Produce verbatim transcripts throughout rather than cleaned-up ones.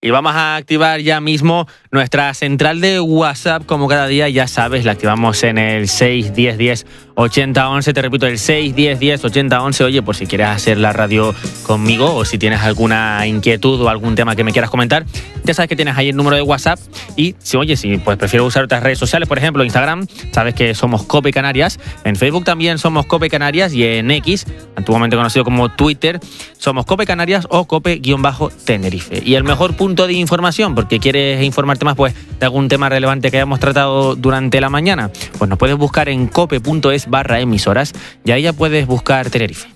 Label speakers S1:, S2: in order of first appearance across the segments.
S1: Y vamos a activar ya mismo nuestra central de WhatsApp, como cada día, ya sabes, la activamos en el seis diez diez ochenta once, te repito, el seis diez diez ochenta once, oye, por si quieres hacer la radio conmigo o si tienes alguna inquietud o algún tema que me quieras comentar, ya sabes que tienes ahí el número de WhatsApp y si, oye, si pues prefiero usar otras redes sociales, por ejemplo, Instagram, sabes que somos Cope Canarias, en Facebook también somos Cope Canarias y en X, antiguamente conocido como Twitter, somos Cope Canarias o Cope-Tenerife. Y el mejor punto de información, porque quieres informarte más pues de algún tema relevante que hayamos tratado durante la mañana, pues nos puedes buscar en cope.es barra emisoras y ahí ya puedes buscar Tenerife.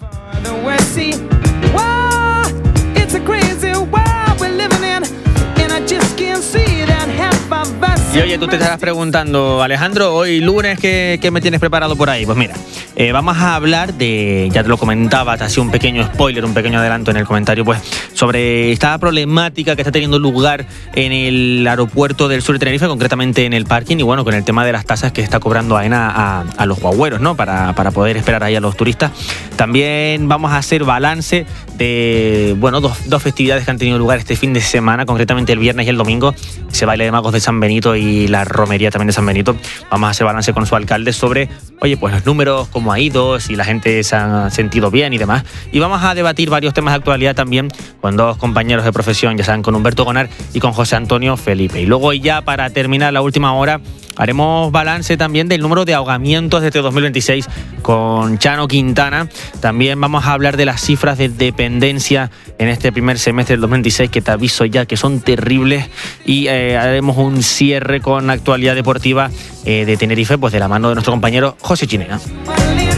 S1: Y oye, tú te estarás preguntando, Alejandro, hoy lunes, ¿qué, qué me tienes preparado por ahí? Pues mira, eh, vamos a hablar de, ya te lo comentaba, te hacía un pequeño spoiler, un pequeño adelanto en el comentario, pues sobre esta problemática que está teniendo lugar en el aeropuerto del sur de Tenerife, concretamente en el parking, y bueno, con el tema de las tasas que está cobrando AENA a, a los guagüeros, ¿no? Para, para poder esperar ahí a los turistas. También vamos a hacer balance de, bueno, dos, dos festividades que han tenido lugar este fin de semana, concretamente el viernes y el domingo, ese baile de magos de San Benito y la romería también de San Benito. Vamos a hacer balance con su alcalde sobre, oye, pues los números, cómo ha ido, si la gente se ha sentido bien y demás. Y vamos a debatir varios temas de actualidad también con dos compañeros de profesión, ya saben, con Humberto Gonar y con José Antonio Felipe. Y luego ya para terminar la última hora haremos balance también del número de ahogamientos de este dos mil veintiséis con Chano Quintana. También vamos a hablar de las cifras de dependencia en este primer semestre del dos mil veintiséis, que te aviso ya que son terribles. Y eh, haremos un cierre con actualidad deportiva eh, de Tenerife, pues de la mano de nuestro compañero José Chinea.